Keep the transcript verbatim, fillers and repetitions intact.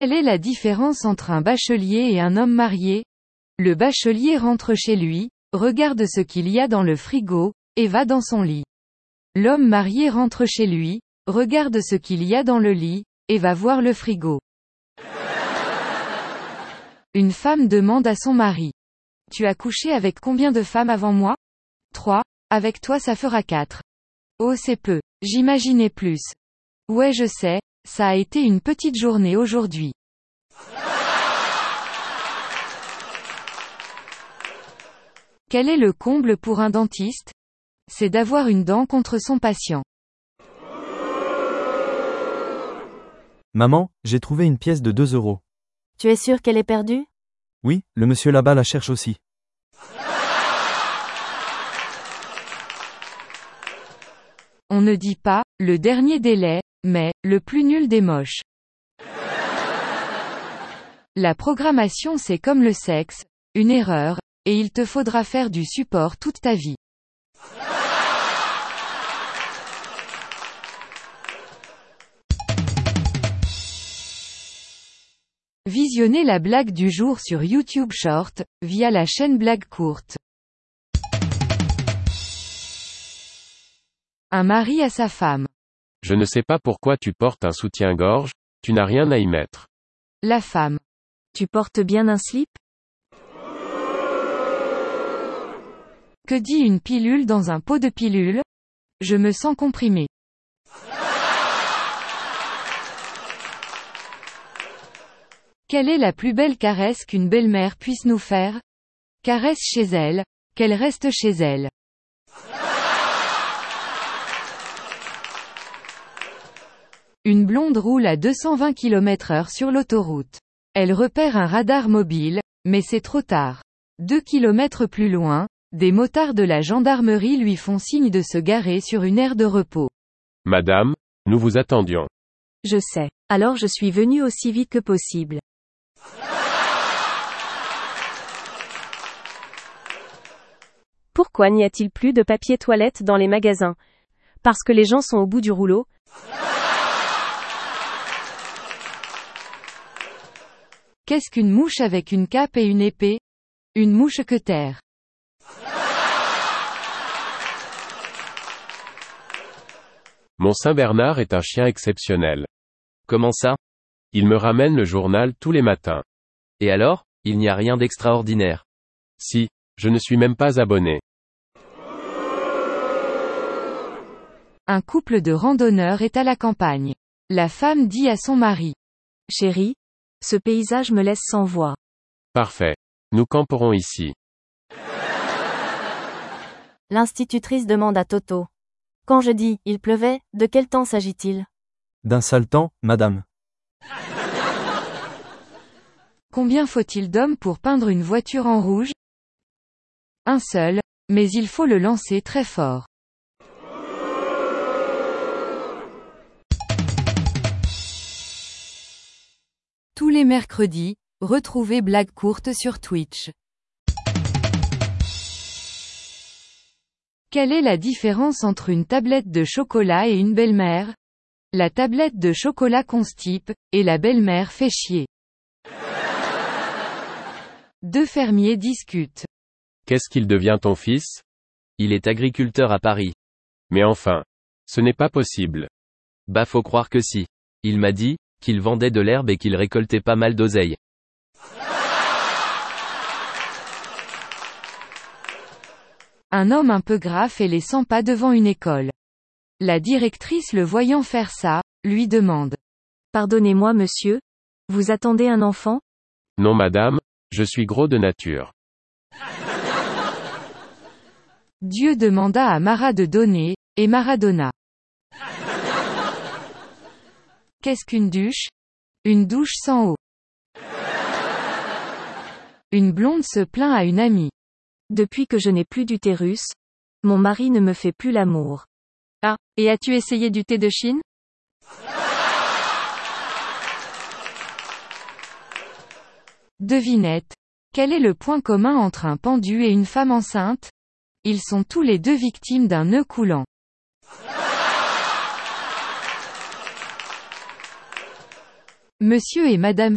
Quelle est la différence entre un bachelier et un homme marié? Le bachelier rentre chez lui, regarde ce qu'il y a dans le frigo, et va dans son lit. L'homme marié rentre chez lui, regarde ce qu'il y a dans le lit, et va voir le frigo. Une femme demande à son mari. Tu as couché avec combien de femmes avant moi? Trois. Avec toi ça fera quatre. Oh c'est peu. J'imaginais plus. Ouais je sais, ça a été une petite journée aujourd'hui. Quel est le comble pour un dentiste? C'est d'avoir une dent contre son patient. Maman, j'ai trouvé une pièce de deux euros. Tu es sûr qu'elle est perdue? Oui, le monsieur là-bas la cherche aussi. On ne dit pas, le dernier délai, mais, le plus nul des moches. La programmation c'est comme le sexe, une erreur, et il te faudra faire du support toute ta vie. Visionnez la blague du jour sur YouTube Short, via la chaîne Blague Courte. Un mari à sa femme. Je ne sais pas pourquoi tu portes un soutien-gorge, tu n'as rien à y mettre. La femme. Tu portes bien un slip? Que dit une pilule dans un pot de pilule? Je me sens comprimé. Quelle est la plus belle caresse qu'une belle-mère puisse nous faire? Caresse chez elle, qu'elle reste chez elle. Une blonde roule à deux cent vingt kilomètres heure sur l'autoroute. Elle repère un radar mobile, mais c'est trop tard. Deux kilomètres plus loin, des motards de la gendarmerie lui font signe de se garer sur une aire de repos. Madame, nous vous attendions. Je sais. Alors je suis venu aussi vite que possible. Pourquoi n'y a-t-il plus de papier toilette dans les magasins? Parce que les gens sont au bout du rouleau? Qu'est-ce qu'une mouche avec une cape et une épée? Une mouche que terre. Mon Saint-Bernard est un chien exceptionnel. Comment ça? Il me ramène le journal tous les matins. Et alors, il n'y a rien d'extraordinaire. Si, je ne suis même pas abonné. Un couple de randonneurs est à la campagne. La femme dit à son mari. Chérie, ce paysage me laisse sans voix. Parfait. Nous camperons ici. L'institutrice demande à Toto. Quand je dis « il pleuvait », de quel temps s'agit-il? D'un sale temps, madame. Combien faut-il d'hommes pour peindre une voiture en rouge? Un seul, mais il faut le lancer très fort. Tous les mercredis, retrouvez Blague Courte sur Twitch. Quelle est la différence entre une tablette de chocolat et une belle-mère? La tablette de chocolat constipe, et la belle-mère fait chier. Deux fermiers discutent. Qu'est-ce qu'il devient ton fils? Il est agriculteur à Paris. Mais enfin. Ce n'est pas possible. Bah faut croire que si. Il m'a dit, qu'il vendait de l'herbe et qu'il récoltait pas mal d'oseille. Un homme un peu grave fait les cent pas devant une école. La directrice le voyant faire ça, lui demande. Pardonnez-moi monsieur? Vous attendez un enfant? Non madame, je suis gros de nature. Dieu demanda à Mara de donner, et Mara donna. Qu'est-ce qu'une douche? Une douche sans eau. Une blonde se plaint à une amie. Depuis que je n'ai plus d'utérus, mon mari ne me fait plus l'amour. Ah, et as-tu essayé du thé de Chine? Devinette. Quel est le point commun entre un pendu et une femme enceinte? Ils sont tous les deux victimes d'un nœud coulant. Monsieur et Madame